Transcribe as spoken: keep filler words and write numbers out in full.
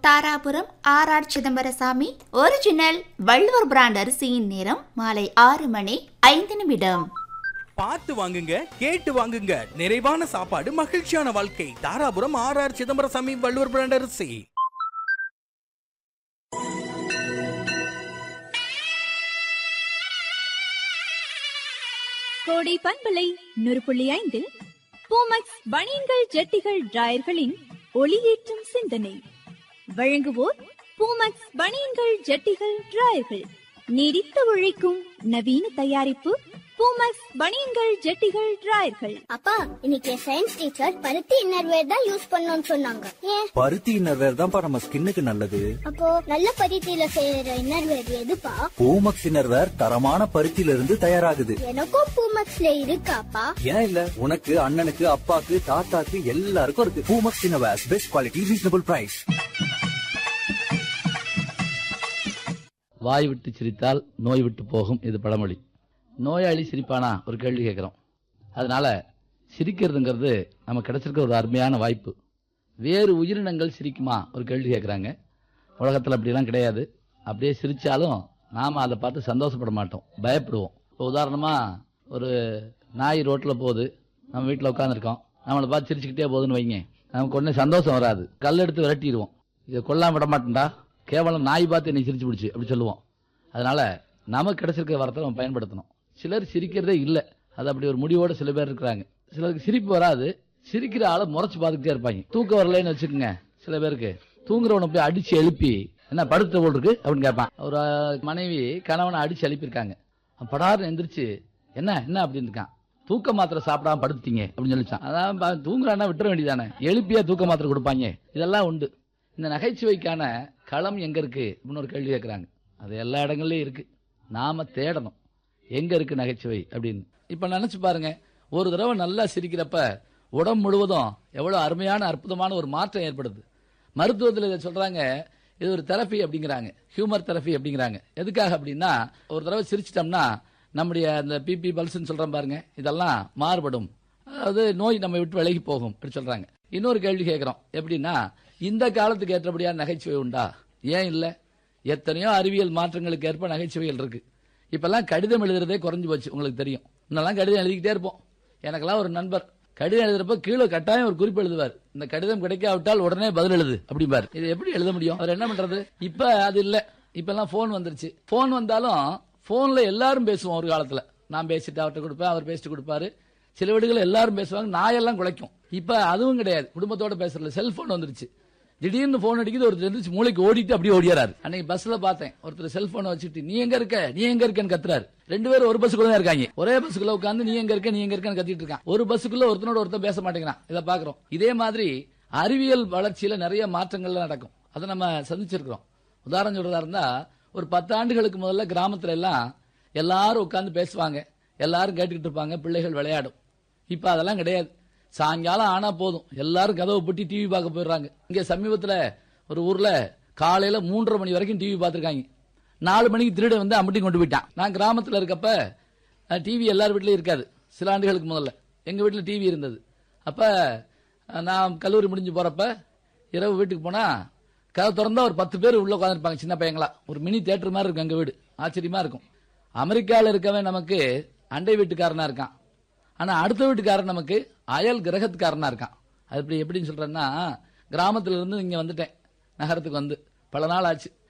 Dharapuram R R Chidambarasamy original Valluvar brand அரிசியின் நேரம் மாலை ஆறு மணி ஐந்து நிமிடம். பார்த்து வாங்குங்க, கேட்டு வாங்குங்க. நிறைவான சாப்பாடு, மகிழ்ச்சியான வாழ்க்கை. Dharapuram R R Chidambarasamy Valluvar brand அரிசி. கோடை பண்பலை நூறு புள்ளி ஐந்தில் பூமக்ஸ் பனியன்கள் ஜட்டிகள் டிராயர்களின் ஒளியேற்றும் சிந்தனை வழங்குவோர் பூமக்ஸ் பனியன்கள் ஜட்டிகள் டிராயர்கள். நீடித்து உழைக்கும் நவீன தயாரிப்பு பூமக்ஸ் பனியன்கள் ஜட்டிகள் டிராயர்கள். அப்பா, இன்னைக்கு சயின்ஸ் டீச்சர் பருத்தி இன்னர்வேர் தான் யூஸ் பண்ணணும்னு சொன்னாங்க. ஏன்? பருத்தி இன்னர்வேர் தான்ப்பா நம்ம ஸ்கின்னுக்கு நல்லது. அப்போ நல்ல பருத்தியில செய்யற இன்னர்வேர் எதுப்பா? பூமக்ஸ் இன்னர்வேர் தரமான பருத்தியில இருந்து தயாராகுது. எனக்கும் பூமக்ஸ்ல இருக்காப்பா? ஏன் இல்ல, உனக்கு, அண்ணனுக்கு, அப்பாக்கு, தாத்தாக்கு எல்லாருக்கும் இருக்கு. Poomex innerwear, best quality, reasonable price. வாய் விட்டு சிரித்தால் நோய் விட்டு போகும், இது பழமொழி. நோயாளி சிரிப்பானா ஒரு கேள்வி கேட்குறோம். அதனால சிரிக்கிறதுங்கிறது நமக்கு கிடைச்சிருக்க ஒரு அருமையான வாய்ப்பு. வேறு உயிரினங்கள் சிரிக்குமா ஒரு கேள்வி கேட்குறாங்க. உலகத்தில் அப்படிலாம் கிடையாது. அப்படியே சிரித்தாலும் நாம் அதை பார்த்து சந்தோஷப்பட மாட்டோம், பயப்படுவோம். இப்போ உதாரணமாக ஒரு நாய் ரோட்டில் போகுது, நம்ம வீட்டில் உட்காந்துருக்கோம், நம்மளை பார்த்து சிரிச்சுக்கிட்டே போகுதுன்னு வைங்க, நமக்கு ஒன்றும் சந்தோஷம் வராது. கல் எடுத்து விரட்டிடுவோம். இதை கொல்லாம விட மாட்டேன்டா, கேவலம் நாய் பார்த்து என்னை சிரிச்சு பிடிச்சி அப்படி சொல்லுவோம். அதனால நமக்கு கிடைச்சிருக்க வார்த்தை நம்ம பயன்படுத்தணும். சிலர் சிரிக்கிறதே இல்லை, அது அப்படி ஒரு முடிவோட சில பேர் இருக்கிறாங்க. சிலருக்கு சிரிப்பு வராது, சிரிக்கிற ஆளை முறைச்சு பார்த்துக்கிட்டே இருப்பாங்க. தூக்கம் வரலன்னு வச்சுக்கோங்க, சில பேருக்கு தூங்குறவனை போய் அடிச்சு எழுப்பி என்ன படுத்த போல் இருக்கு அப்படின்னு கேட்பான். ஒரு மனைவி கணவனை அடிச்சு எழுப்பியிருக்காங்க. படாருன்னு எந்திரிச்சு என்ன என்ன அப்படின்னு இருக்கான். தூக்க மாத்திரை சாப்பிடாம படுத்துட்டீங்க அப்படின்னு சொல்லிச்சான். அதான் தூங்குறான்னா விட்டுற வேண்டியதானே, எழுப்பியா தூக்க மாத்திரை கொடுப்பாங்க. இதெல்லாம் உண்டு. இந்த நகைச்சுவைக்கான களம் எங்க இருக்கு அப்படின்னு ஒரு கேள்வி கேட்கிறாங்க. அது எல்லா இடங்கள்லயும் இருக்கு, நாம தேடணும் எங்க இருக்கு நகைச்சுவை அப்படின்னு. இப்ப நினைச்சு பாருங்க, ஒரு தடவை நல்லா சிரிக்கிறப்ப உடம்பு முழுவதும் எவ்வளவு அருமையான அற்புதமான ஒரு மாற்றம் ஏற்படுது. மருத்துவத்தில் இதை சொல்றாங்க, இது ஒரு தெரப்பி அப்படிங்கிறாங்க, ஹியூமர் தெரப்பி அப்படிங்கிறாங்க. எதுக்காக அப்படின்னா, ஒரு தடவை சிரிச்சிட்டோம்னா நம்முடைய அந்த பிபி பல்ஸ்ன்னு சொல்றோம் பாருங்க, இதெல்லாம் மாறுபடும், அதாவது நோய் நம்ம விட்டு விலகி போகும் அப்படி சொல்றாங்க. இன்னொரு கேள்வி கேட்கிறோம், எப்படின்னா இந்த காலத்துக்கு ஏற்றபடியான நகைச்சுவை உண்டா? ஏன் இல்லை? எத்தனையோ அறிவியல் மாற்றங்களுக்கு ஏற்ப நகைச்சுவைகள் இருக்கு. இப்பெல்லாம் கடிதம் எழுதுறதே குறைஞ்சு போச்சு, உங்களுக்கு தெரியும். இன்னெல்லாம் கடிதம் எழுதிக்கிட்டே இருப்போம். எனக்கெல்லாம் ஒரு நண்பர் கடிதம் எழுதுறப்ப கீழே கட்டாயம் ஒரு குறிப்பு எழுதுவார், இந்த கடிதம் கிடைக்காவிட்டால் உடனே பதில் எழுது அப்படிம்பார். இது எப்படி எழுத முடியும்? அவர் என்ன பண்றது? இப்ப அது இல்ல, இப்பெல்லாம் போன் வந்துருச்சு. போன் வந்தாலும் போன்ல எல்லாரும் பேசுவோம். ஒரு காலத்துல நான் பேசிட்டு அவர்கிட்ட கொடுப்பேன், அவர் பேசிட்டு கொடுப்பாரு. சில வீடுகள் எல்லாரும் பேசுவாங்க, நாயெல்லாம் குலைக்கும். இப்ப அதுவும் கிடையாது, குடும்பத்தோட பேசுறதுல செல்போன் வந்துருச்சு. திடீர்னு போன் அடிக்குது, ஒருத்தர் எந்திரிச்சு மூளைக்கு ஓடிட்டு அப்படியே ஓடியாரு. அன்னைக்கு பஸ்ல பார்த்தேன், ஒருத்தர் செல்போனை வச்சுட்டு நீ எங்க இருக்க நீ எங்க இருக்கன்னு கத்துறாரு. ரெண்டு பேரும் ஒரு பஸ்ஸுக்குள்ள தான் இருக்காங்க. ஒரே பஸ்ஸுக்குள்ள உட்காந்து நீ எங்க இருக்க நீ எங்க இருக்கன்னு கத்திட்டு இருக்கான். ஒரு பஸ்ஸுக்குள்ள ஒருத்தனோட ஒருத்தர் பேச மாட்டேங்கிறான். இதை பாக்குறோம். இதே மாதிரி அறிவியல் வளர்ச்சியில நிறைய மாற்றங்கள் நடக்கும், அதை நம்ம சந்திச்சிருக்கிறோம். உதாரணம் சொல்றதா இருந்தா, ஒரு பத்து ஆண்டுகளுக்கு முதல்ல கிராமத்துல எல்லாம் எல்லாரும் உட்கார்ந்து பேசுவாங்க, எல்லாரும் கேட்டுக்கிட்டு இருப்பாங்க, பிள்ளைகள் விளையாடும். இப்ப அதெல்லாம் கிடையாது. சாயங்காலம் ஆனா போதும், எல்லாரும் கதவை பூட்டி டிவி பார்க்க போயிடுறாங்க. இங்க சமீபத்துல ஒரு ஊர்ல காலையில மூன்றரை மணி வரைக்கும் டிவி பார்த்திருக்காங்க. நாலு மணிக்கு திருட வந்து அம்பட்டி கொண்டு போயிட்டான். நான் கிராமத்துல இருக்கப்ப டிவி எல்லார் வீட்லயும் இருக்காது. சில ஆண்டுகளுக்கு முதல்ல எங்க வீட்டுல டிவி இருந்தது. அப்ப நான் கல்லூரி முடிஞ்சு போறப்ப இரவு வீட்டுக்கு போனா கதை திறந்தா ஒரு பத்து பேர் உள்ள உட்காந்துருப்பாங்க, சின்ன பையங்களா. ஒரு மினி தியேட்டர் மாதிரி இருக்கும் எங்க வீடு. ஆச்சரியமா இருக்கும். அமெரிக்காவில் இருக்கவன் நமக்கு அண்டை வீட்டுக்காரனா இருக்கான், ஆனா அடுத்த வீட்டுக்காரன் நமக்கு அயல் கிரகத்துக்காரனா இருக்கான். அது எப்படி எப்படின்னு சொல்றேன்னா, கிராமத்துல இருந்து இங்க வந்துட்டேன், நகரத்துக்கு வந்து பல நாள் ஆச்சு.